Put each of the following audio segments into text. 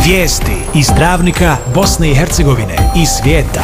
Vijesti iz Travnika, Bosne i Hercegovine i svijeta.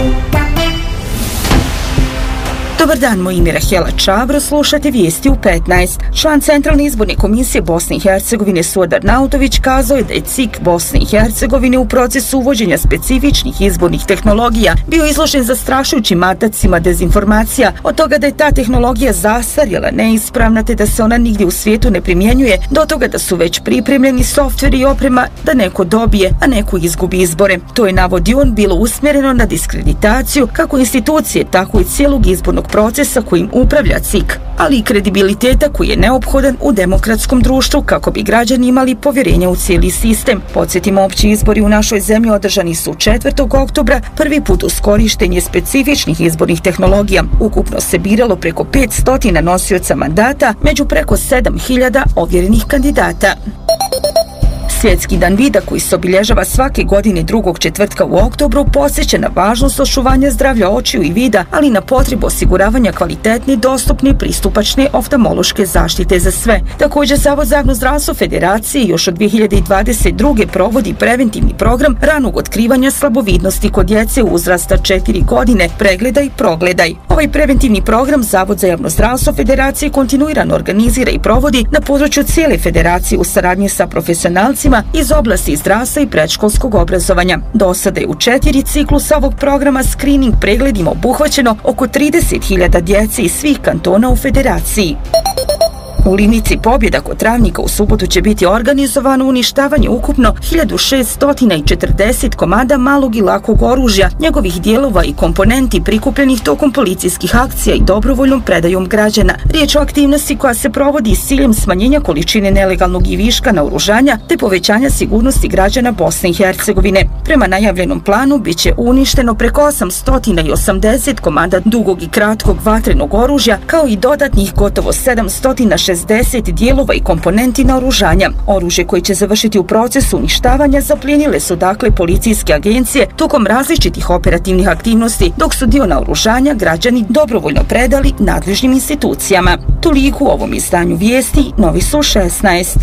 Dobar dan, moje ime je Rahela Čabro, slušate vijesti u 15. Član Centralne izborne komisije Bosne i Hercegovine Suodar Nautović kazao je da je CIK Bosne i Hercegovine u procesu uvođenja specifičnih izbornih tehnologija bio izložen zastrašujućim atacima dezinformacija, od toga da je ta tehnologija zastarjela, neispravna te da se ona nigdje u svijetu ne primjenjuje, do toga da su već pripremljeni softveri i oprema da neko dobije, a neko izgubi izbore. To je, navodi on, bilo usmjereno na diskreditaciju kako institucije, tako i cijelog izbornog procesa kojim upravlja CIK, ali i kredibiliteta koji je neophodan u demokratskom društvu kako bi građani imali povjerenja u cijeli sistem. Podsjetimo, opći izbori u našoj zemlji održani su 4. oktobra, prvi put uz korištenje specifičnih izbornih tehnologija. Ukupno se biralo preko 500 nosioca mandata među preko 7000 ovjerenih kandidata. Svjetski dan vida, koji se obilježava svake godine drugog četvrtka u oktobru, podsjeća na važnost očuvanja zdravlja očiju i vida, ali i na potrebu osiguravanja kvalitetne, dostupne i pristupačne oftalmološke zaštite za sve. Također, Zavod za javno zdravstvo Federacije još od 2022. provodi preventivni program ranog otkrivanja slabovidnosti kod djece uzrasta 4 godine, pregledaj, progledaj. Ovaj preventivni program Zavod za javno zdravstvo Federacije kontinuirano organizira i provodi na području cijele federacije u saradnji sa profesionalcima iz oblasti zdravstva i predškolskog obrazovanja. Do sada je u 4 ciklusa ovog programa screening pregledima obuhvaćeno oko 30.000 djece iz svih kantona u federaciji. U Livnici Pobjeda kod Travnika u subotu će biti organizovano uništavanje ukupno 1640 komada malog i lakog oružja, njegovih dijelova i komponenti prikupljenih tokom policijskih akcija i dobrovoljnom predajom građana. Riječ o aktivnosti koja se provodi s ciljem smanjenja količine nelegalnog i viška naoružanja te povećanja sigurnosti građana Bosne i Hercegovine. Prema najavljenom planu biće uništeno preko 880 komada dugog i kratkog vatrenog oružja, kao i dodatnih gotovo 760 dijelova i komponenti naoružanja. Oružje koje će završiti u procesu uništavanja zaplijenile su dakle policijske agencije tokom različitih operativnih aktivnosti, dok su dio naoružanja građani dobrovoljno predali nadležnim institucijama. Toliko u ovom izdanju vijesti, Novi su 16.